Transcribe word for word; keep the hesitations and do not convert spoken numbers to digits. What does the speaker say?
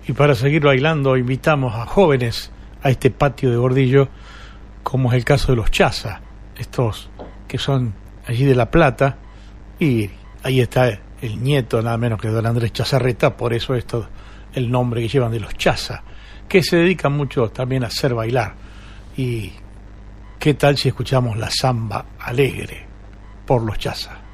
Y para seguir bailando invitamos a jóvenes a este patio de Gordillo, como es el caso de los Chaza, estos que son allí de La Plata, y ahí está el nieto nada menos que don Andrés Chazarreta, por eso esto el nombre que llevan de los Chaza, que se dedican mucho también a hacer bailar. Y qué tal si escuchamos la samba alegre por los Chaza.